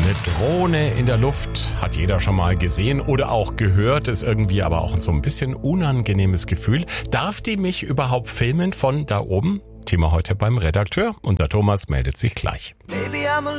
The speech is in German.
Eine Drohne in der Luft hat jeder schon mal gesehen oder auch gehört, ist irgendwie aber auch so ein bisschen unangenehmes Gefühl. Darf die mich überhaupt filmen von da oben? Thema heute beim Redakteur und der Thomas meldet sich gleich.